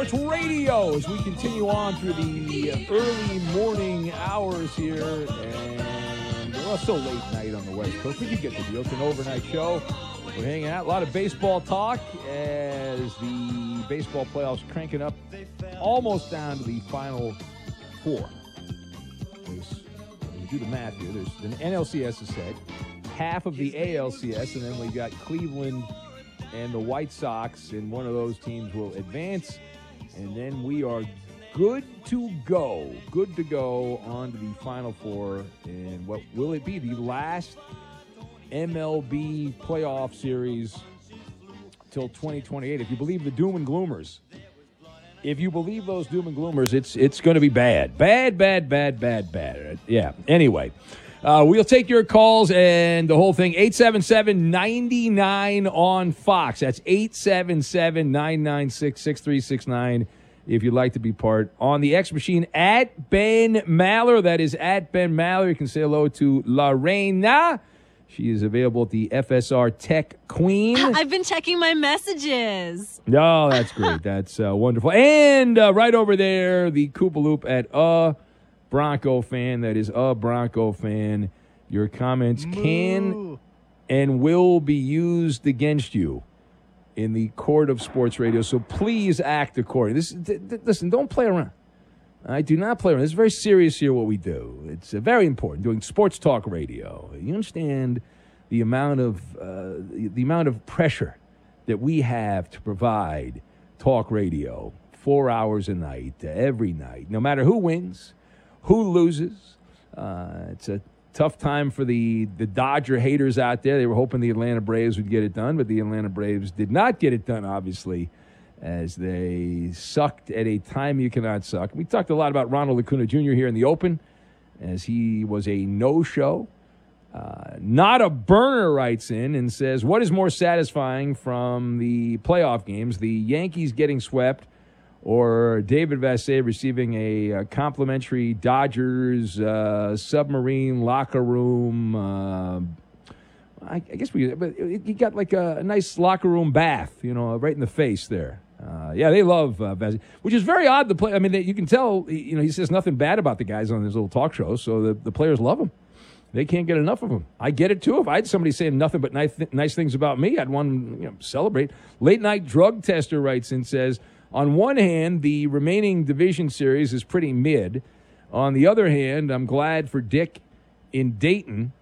Sports Radio as we continue on through the early morning hours here. And well, it's so late night on the West Coast. We can get the deal. It's an overnight show. We're hanging out. A lot of baseball talk as the baseball playoffs cranking up almost down to the Final Four. When you do the math here, there's the NLCS is set, half of the ALCS, and then we got Cleveland and the White Sox, and one of those teams will advance, and then we are good to go on to the Final Four. And what will it be? The last MLB playoff series till 2028. If you believe the doom and gloomers, it's going to be bad. Bad. Yeah. Anyway, we'll take your calls and the whole thing. 877-99 on Fox. That's 877-996-6369 if you'd like to be part. On the X machine, at Ben Maller. That is at Ben Maller. You can say hello to Lorena. She is available at the FSR Tech Queen. I've been checking my messages. Oh, that's great. That's wonderful. And right over there, the Koopaloop at Bronco fan. That is a Bronco fan. Your comments can and will be used against you in the court of sports radio. So please act accordingly. Listen, don't play around. I do not play around. This is very serious here, what we do. It's very important, doing sports talk radio. You understand the amount of pressure that we have to provide talk radio 4 hours a night, every night, no matter who wins, who loses. It's a tough time for the Dodger haters out there. They were hoping the Atlanta Braves would get it done, but the Atlanta Braves did not get it done, obviously, as they sucked at a time you cannot suck. We talked a lot about Ronald Acuna Jr. here in the Open, as he was a no-show. Not a burner writes in and says, what is more satisfying from the playoff games, the Yankees getting swept or David Vassegh receiving a complimentary Dodgers submarine locker room? I guess he got like a nice locker room bath, right in the face there. They love Vassegh, which is very odd to play. I mean, you can tell, he says nothing bad about the guys on his little talk show, so the players love him. They can't get enough of him. I get it, too. If I had somebody saying nothing but nice things about me, I'd want to celebrate. Late Night Drug Tester writes and says, on one hand, the remaining division series is pretty mid. On the other hand, I'm glad for Dick in Dayton